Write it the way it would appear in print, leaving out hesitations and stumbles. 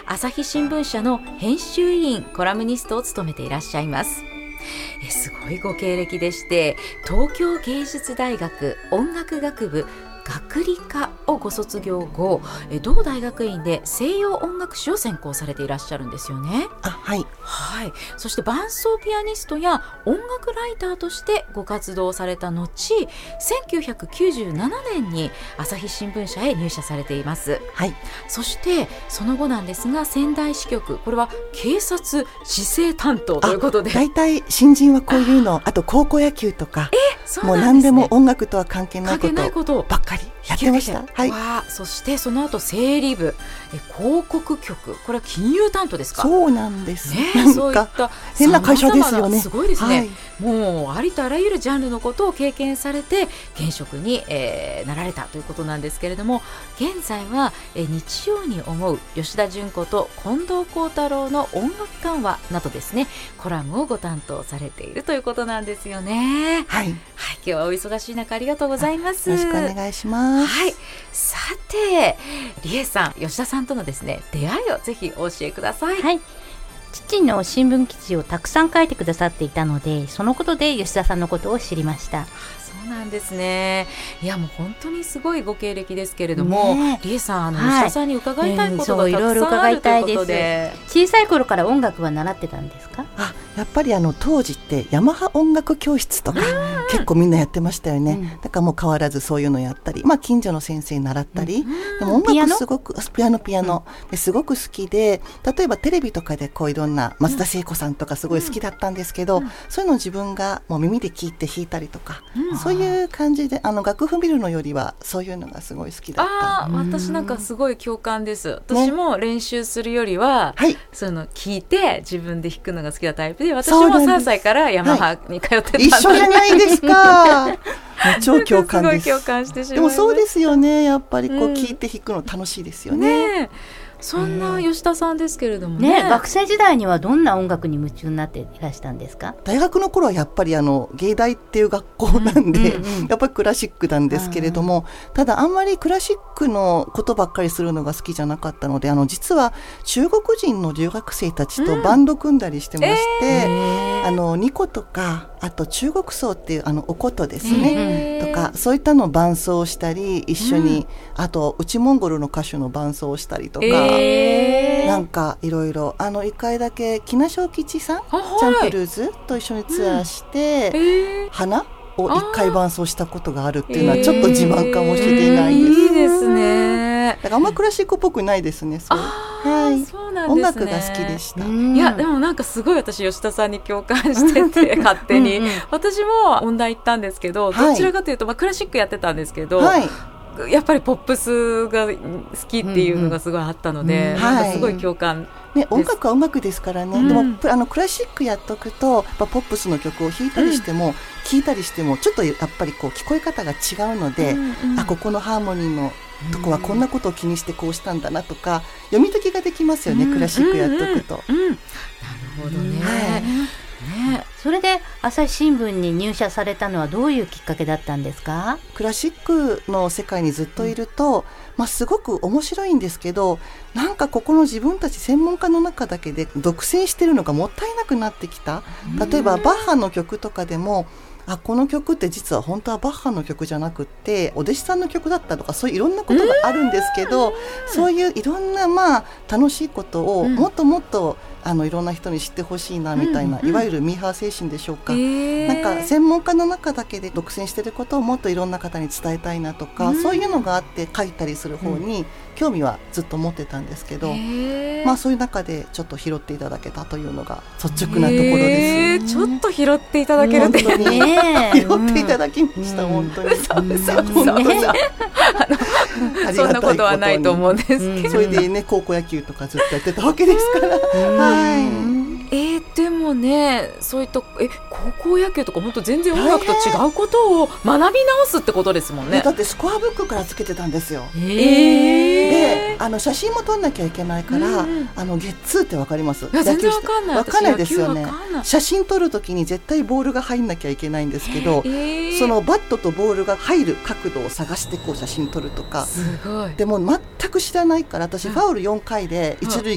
朝日新聞社の編集委員コラムニストを務めていらっしゃいます。すごいご経歴でして、東京芸術大学音楽学部学理科をご卒業後、同大学院で西洋音楽史を専攻されていらっしゃるんですよね。 はい、 はい、そして伴奏ピアニストや音楽ライターとしてご活動された後、1997年に朝日新聞社へ入社されています。 はい、 そしてその後なんですが、仙台支局、これは警察市政担当ということで、 だいたい新人はこういうの、あと高校野球とか、もう何でも音楽とは関係ないことばっかりやってました。はい、 そしてその後整理部、広告局、これは金融担当ですか？ そうなんです、 そういった変な会社ですよね。 すごいですね、もうありとあらゆるジャンルのことを経験されて現職に、なられたということなんですけれども、現在は、日曜に思う吉田純子と近藤幸太郎の音楽緩和などですね、コラムをご担当されているということなんですよね。 はい、 今日はお忙しい中ありがとうございます。 よろしくお願いします。 はい、さて理恵さん、吉田さんとのですね出会いをぜひお教えください。 はい、父の新聞記事をたくさん書いてくださっていたので、そのことで吉田さんのことを知りました。 そうなんですね。いや、もう本当にすごいご経歴ですけれども、理恵さん、吉田さんに伺いたいことがたくさんあるということで、 小さい頃から音楽は習ってたんですか？ やっぱり当時ってヤマハ音楽教室とか結構みんなやってましたよね。だからもう変わらずそういうのやったり、近所の先生に習ったり、でも音楽すごくピアノですごく好きで、例えばテレビとかでこういろんな松田聖子さんとかすごい好きだったんですけど、そういうのを自分がもう耳で聞いて弾いたりとか、そういう感じで楽譜見るのよりはそういうのがすごい好きだった。 私なんかすごい共感です。私も練習するよりは、そういうの聞いて自分で弾くのが好きなタイプで、私も3歳からヤマハに通ってたんで、 一緒じゃないですか。超共感です。 すごい共感してしまいます。 でもそうですよね、やっぱりこう聞いて弾くの楽しいですよね。 そんな吉田さんですけれどもね、 学生時代にはどんな音楽に夢中になっていらしたんですか？ 大学の頃はやっぱり芸大っていう学校なんで、やっぱりクラシックなんですけれども、ただあんまりクラシックのことばっかりするのが好きじゃなかったので、実は中国人の留学生たちとバンド組んだりしてまして、ニコとか、あと中国奏っていうお琴ですね、とかそういったのを伴奏したり一緒に、あと内モンゴルの歌手の伴奏をしたりとか、なんかいろいろ一回だけ木梨小吉さん、チャンプルーズと一緒にツアーして、花を一回伴奏したことがあるっていうのはちょっと自慢かもしれないです。 いいですね。 だからあんまクラシックっぽくないですね。そうなんですね。音楽が好きでした。 いや、でもなんかすごい私吉田さんに共感してて勝手に私も音大行ったんですけど、どちらかというと、クラシックやってたんですけど、やっぱりポップスが好きっていうのがすごいあったので、なんかすごい共感です。 音楽は音楽ですからね。でもクラシックやっとくとポップスの曲を弾いたりしても、聴いたりしてもちょっとやっぱりこう聞こえ方が違うので、ここのハーモニーのとこはこんなことを気にしてこうしたんだなとか読み解きができますよね、クラシックやっとくと。なるほどね。 それで朝日新聞に入社されたのはどういうきっかけだったんですか？ クラシックの世界にずっといると、すごく面白いんですけど、なんかここの自分たち専門家の中だけで独占してるのがもったいなくなってきた。例えばバッハの曲とかでも、この曲って実は本当はバッハの曲じゃなくってお弟子さんの曲だったとか、そういういろんなことがあるんですけど、そういういろんな楽しいことをもっともっといろんな人に知ってほしいなみたいな、いわゆるミーハー精神でしょうか、なんか専門家の中だけで独占していることをもっといろんな方に伝えたいなとか、そういうのがあって書いたりする方に興味はずっと持ってたんですけど、そういう中でちょっと拾っていただけたというのが率直なところです。 ちょっと拾っていただけるって本当に拾っていただきました。本当にそんなことはないと思うんですけど、 それでね、高校野球とかずっとやってたわけですから。 でもね、そういった高校野球とか本当全然音楽と違うことを学び直すってことですもんね。 だってスコアブックからつけてたんですよ。で写真も撮んなきゃいけないから、ゲッツーってわかります？ 全然わかんない。 わかんないですよね。写真撮るときに絶対ボールが入んなきゃいけないんですけど、そのバットとボールが入る角度を探してこう写真撮るとか。 すごい。 でも全く知らないから、私ファウル4回で一塁